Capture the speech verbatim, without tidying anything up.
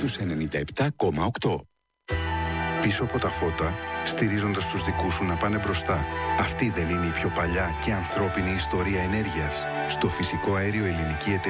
στους ενενήντα επτά κόμμα οκτώ. Πίσω από τα φώτα, στηρίζοντας τους δικούς σου να πάνε μπροστά. Αυτή δεν είναι η πιο παλιά και ανθρώπινη ιστορία ενέργειας? Στο φυσικό αέριο Ελληνική Εταιρεία